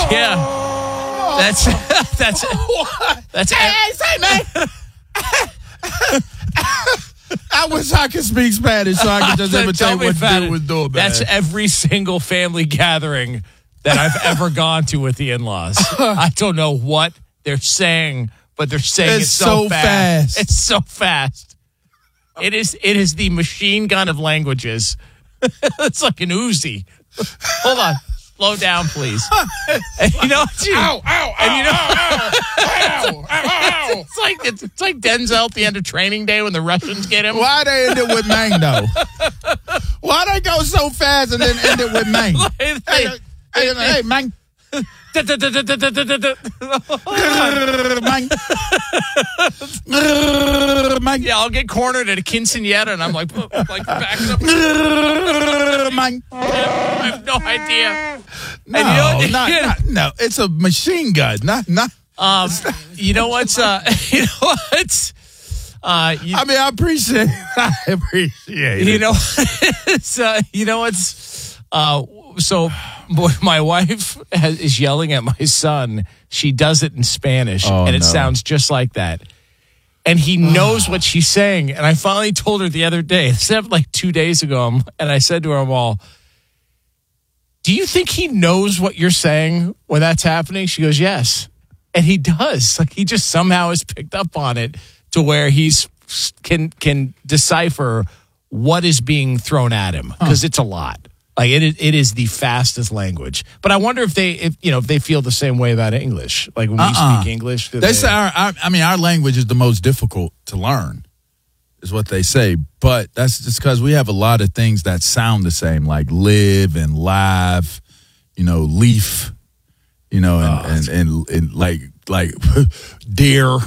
That's. Hey, say, man. I wish I could speak Spanish so I could just imitate what dude was doing. That's every single family gathering that I've ever gone to with the in-laws. I don't know what they're saying, but they're saying it so fast. It's so fast. It is the machine gun of languages. It's like an Uzi. Hold on. Slow down, please. And you know, ow, it's like Denzel at the end of Training Day when the Russians get him. Why they end it with Mang, though? Why they go so fast and then end it with Mang? Hey, Mang. Mang. Yeah, I'll get cornered at a quinceañera, and I'm like backing up. Mang. I have no idea. No, it's a machine gun. Not. You know what's? I mean, I appreciate it. You know what's? So my wife is yelling at my son. She does it in Spanish, and it sounds just like that. And he knows what she's saying. And I finally told her the other day, this happened like 2 days ago, and I said to her, "Well, do you think he knows what you're saying when that's happening?" She goes, "Yes." And he does. Like, he just somehow has picked up on it to where he's can decipher what is being thrown at him, because it's a lot. Like, it is the fastest language. But I wonder if they feel the same way about English. Like, when we speak English, they say our language is the most difficult to learn, is what they say. But that's just because we have a lot of things that sound the same, like live and live, leaf, and like deer,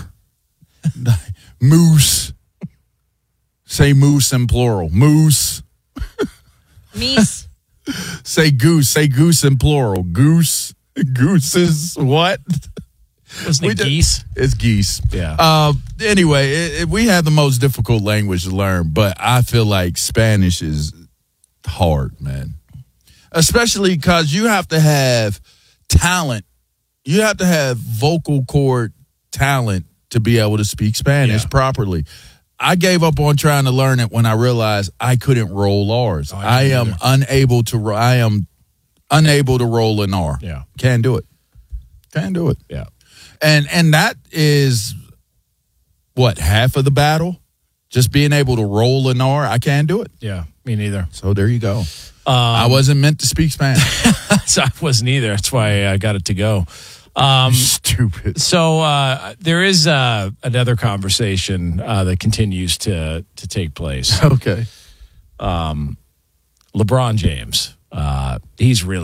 moose. Say moose in plural. Moose. Meese. Say goose in plural. Goose. Goose is what? Wasn't it geese? It's geese. Yeah. Anyway, we have the most difficult language to learn, but I feel like Spanish is hard, man. Especially because you have to have talent. You have to have vocal cord talent to be able to speak Spanish properly. I gave up on trying to learn it when I realized I couldn't roll R's. I am unable to roll an R. Yeah. Can't do it. Yeah. And that is what, half of the battle? Just being able to roll an R. I can't do it. Yeah, me neither. So there you go. I wasn't meant to speak Spanish. So I wasn't either. That's why I got it to go. Stupid. So there is another conversation that continues to take place. Okay. LeBron James, he's really